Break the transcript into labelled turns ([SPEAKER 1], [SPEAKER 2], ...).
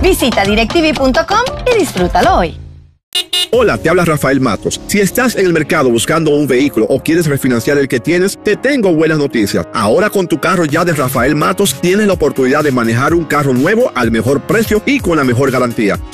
[SPEAKER 1] Visita directv.com y disfrútalo hoy.
[SPEAKER 2] Hola, te habla Rafael Matos. Si estás en el mercado buscando un vehículo o quieres refinanciar el que tienes, te tengo buenas noticias. Ahora con tu carro ya de Rafael Matos tienes la oportunidad de manejar un carro nuevo al mejor precio y con la mejor garantía.